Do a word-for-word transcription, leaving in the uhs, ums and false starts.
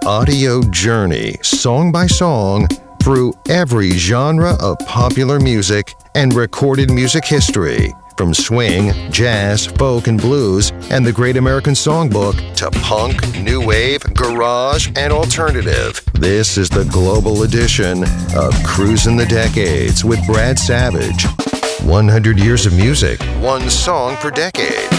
audio journey, song by song, through every genre of popular music and recorded music history, from swing, jazz, folk, and blues, and the Great American Songbook to punk, new wave, garage, and alternative. This is the global edition of Cruising the Decades with Brad Savage. one hundred years of music, one song per decade.